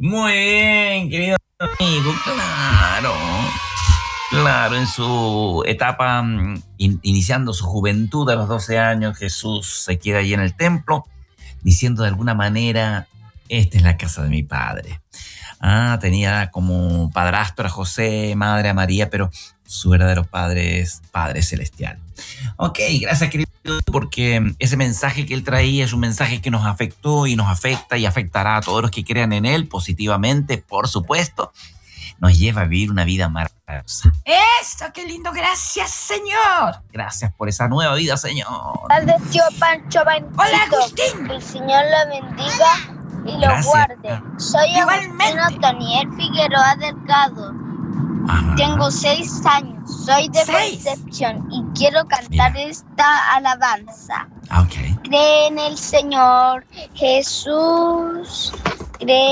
Muy bien, querido amigo, claro. Claro, en su etapa, iniciando su juventud a los 12 años, Jesús se queda ahí en el templo, diciendo de alguna manera, esta es la casa de mi padre. Tenía como padrastro a José, madre a María, pero su verdadero padre es Padre Celestial. Ok, gracias querido, porque ese mensaje que él traía es un mensaje que nos afectó y nos afecta y afectará a todos los que crean en él positivamente, por supuesto. Nos lleva a vivir una vida maravillosa. ¡Eso, qué lindo! ¡Gracias, Señor! Gracias por esa nueva vida, Señor. Al tío Pancho Banquito. ¡Hola, Agustín! El Señor lo bendiga y lo guarde. Soy Agustín Toniel Figueroa Delgado. Ajá. Tengo 6 años. Soy de Concepción y quiero cantar esta alabanza. Ok. Cree en el Señor Jesús. Cree